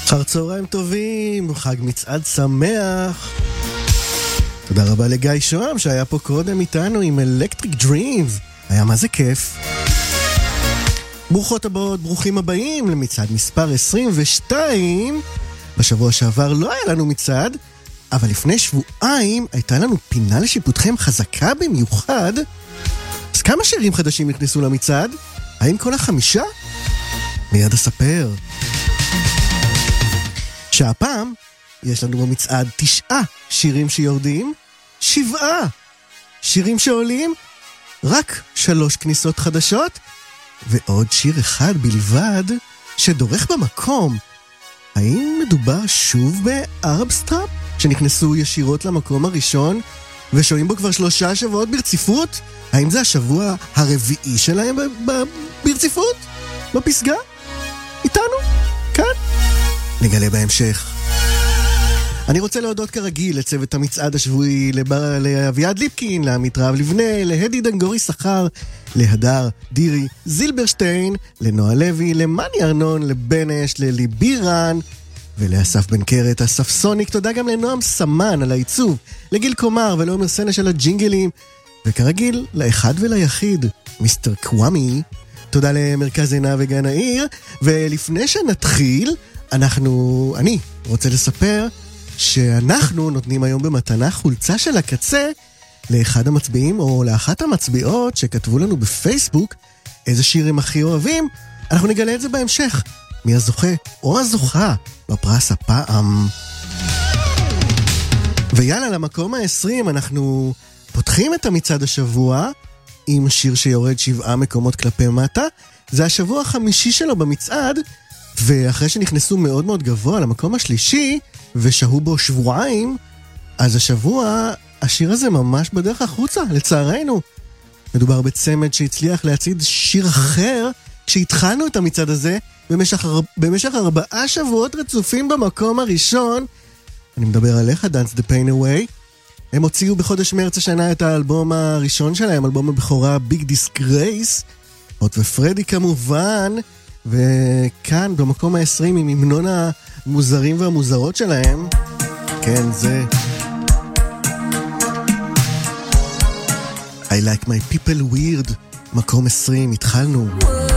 אחר צהריים טובים, חג מצעד שמח. תודה רבה לגיא שוהם שהיה פה קודם איתנו עם Electric Dreams. היה מה זה כיף. ברוכות הבאות, ברוכים הבאים למצעד מספר 22. בשבוע שעבר לא היה לנו מצעד, אבל לפני שבועיים הייתה לנו פינה לשיפוטכם חזקה במיוחד. אז כמה שירים חדשים נכנסו למצעד? האם כל 5? מיד אספר. שהפעם יש לנו במצעד 9 שירים שיורדים, 7 שירים שעולים, רק 3 כניסות חדשות, ועוד שיר אחד בלבד שדורך במקום. האם מדובר שוב בארבסטראפ שנכנסו ישירות למקום הראשון ושוהים בו כבר 3 שבועות ברציפות? האם זה השבוע הרביעי שלהם ברציפות? בפסגה? איתנו? כאן? נגלה בהמשך. אני רוצה להודות כרגיל לצוות המצעד השבועי, לאביעד ליפקין, לעמית רב לבנה, להדי דנגורי שכר, להדר דירי זילברשטיין, לנועה לוי, למני ארנון, לבנש, לליבירן ולאסף בן קרת, אסף סוניק. תודה גם לנועם סמן על העיצוב, לגיל קומר ולעומר סנש של הג'ינגלים, וכרגיל לאחד וליחיד מיסטר קוואמי. תודה למרכז עינה וגן העיר. ולפני שנתחיל, אני רוצה לספר שאנחנו נותנים היום במתנה חולצה של הקצה לאחד המצביעים או לאחת המצביעות שכתבו לנו בפייסבוק איזה שיר הם הכי אוהבים. אנחנו נגלה את זה בהמשך, מי הזוכה או הזוכה בפרס הפעם. ויאללה, למקום ה-20 אנחנו פותחים את המצעד השבוע עם שיר שיורד 7 מקומות כלפי מטה. זה השבוע החמישי שלו במצעד, ואחרי שנכנסו מאוד מאוד גבוה למקום השלישי ושהו בו שבועיים, אז השבוע השיר הזה ממש בדרך החוצה, לצערנו. מדובר בצמד שהצליח להציד שיר אחר כשהתחלנו את המצעד הזה במשך 4 שבועות רצופים במקום הראשון. אני מדבר עליך, Dance the Pain Away. הם הוציאו בחודש מרץ השנה את האלבום הראשון שלהם, אלבום הבכורה Big Disgrace, הוט ופרדי כמובן, וכאן במקום ה-20 עם המנון המוזרים והמוזרות שלהם. כן, זה I like my people weird, מקום 20, התחלנו.